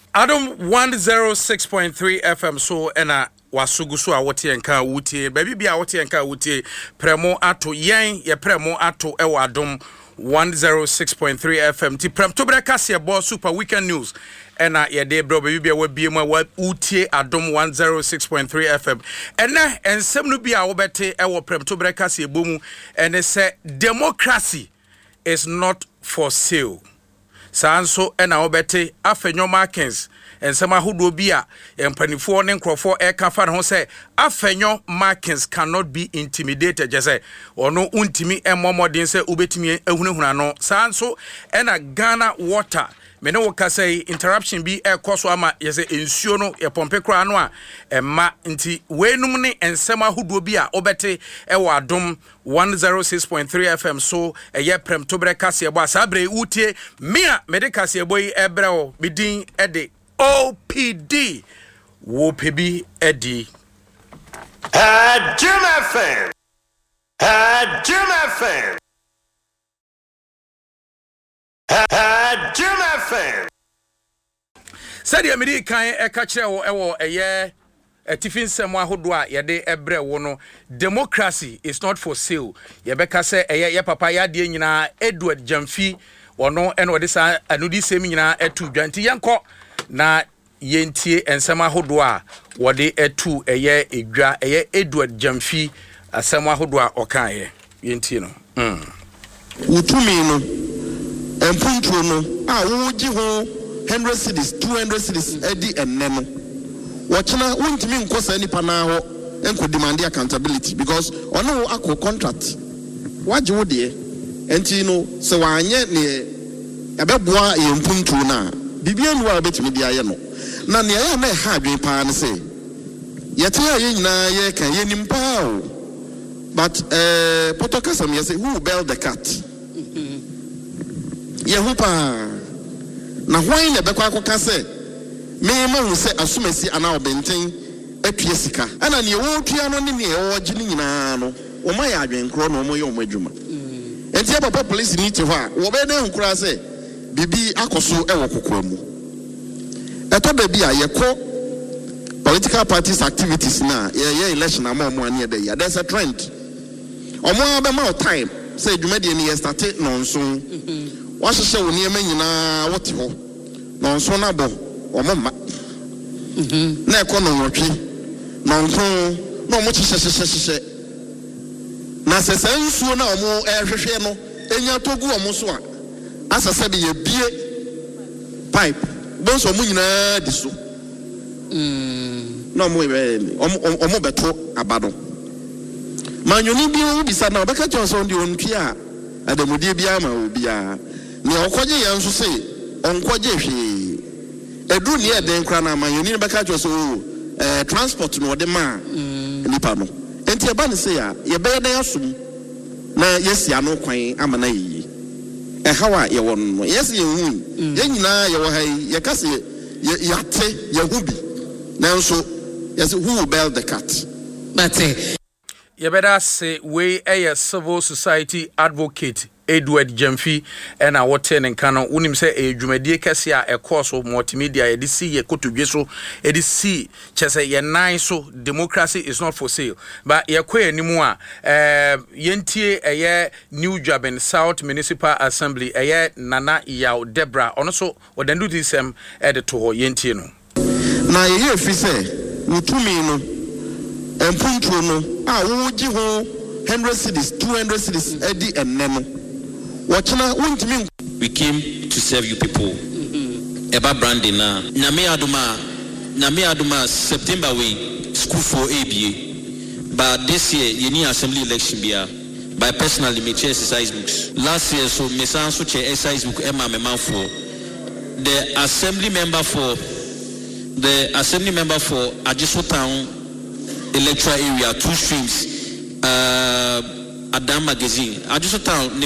Adam 106.3 FM so ena wasugu so a wote enka wutie baby bia wote enka wutie premo ato yen ye premo ato e wadom 106.3 FM ti prem to breka se bo super weekend news ena ye de bro baby bia wabie mu wutie adom 106.3 FM ena ensem no bia wo bete e wo prem to breka se bomu ene se democracy is not for sale. Sanso ena obete afenyo markings ensema hodo bia empanifo ne nkrofo e kafa ne ho se afenyo markings cannot be intimidated jese ono untimi emomodin se ubetimi ehunehuna no sanso ena Ghana water me ne woka say interruption bi e koso ama yese ensuo no e pompe kra no a emma nti wenum ne ensema hodo bia obete e wadom 106.3 FM so eye prem to breka se ebo asabre utie mea medical se ebo yi ebreo bidin ede OPD wo pebi edi Jim FM Jim FM Jim FM said ya medi kan e ka kire wo ewo eye tifin semo ahodo a ye de ebre wo no democracy is not for sale ye beka se eye ye papa ya de nyina Edward Jamfi wono ene wode sa anudi sem nyina etu dwanti yenko na yentie ensema ahodo a wode etu eye edwa eye Edward Jamfi asema ahodo a okan ye yentie no utumi no empuntu no a wo gi ho 100 cities 200 cities edi enne no watchna wontimi nkosa nipa na ho enko demand accountability because ono akọ contract waje wo de enti no se wanye ne abeboa yempuntu na bibia ni wa betimi dia ye no na ne ya na ha adwen pa ne se yete ya ye nyina ye kan ye nimpa o but potokasam ye say who bailed the cat ye hu pa na hwan ne bekwa akoka se me ma hu se asumasi ana obenten atue sika ana ne wo tua no ne ne wo gine nyina no o ma ya adwen kro no mo ye o madwuma enti e papa police ni ti ho a wo be na nkura se bibi akoso e wo kokora mu eto da bi a ye ko political parties activities na ye election amamo ane de ya there's a trend omo abema time say dwumade ni ye start nonso wa hyehyɛ wo niema nyina wote ho nonso na bo omo ma na ekɔ no nwotwe nonso na omo hyehyɛ na sesensuo na omo ehwehwe no enya togu omo so a asase be ye bie pipe bonso omo nyina di so na omo beto abado manyoni bi o bisa na obeka chonso ndi ontwi a adamudie bia ma obi a ne okoje ye nso se onkoje hwe edu ne e den kra na manyoni beka chonso transport no de ma nipa no enti e ba ne se ya ye be den asum na yesia no kwan amana yi e hawa ye won no yes ye hu ye nyina ye wo hai ye kase ye ate ye hubi nanso yes who will bail the cat but ye better say we a civil society advocate Edward Jamfi and a water and canon unim say a jumedie kasia a course of multimedia e see ye kotugweso e see chese ye nine so democracy is not for sale but ye kwe anymore yentie a new job in South Municipal Assembly a Nana Yao Debra also or then do this edit to yentie no na ye fi say utumi no empuntu no a wo gi ho 100 cities 200 cities edi enne no we came to serve you people. Eba branding na Nyame aduma September we school for ABA. But this year you need assembly election bia. By personally me chair exercise books. Last year so me so chair exercise book Emma me man for the assembly member for Ajiso Town electoral area 2 streams Adam magazine Ajiso Town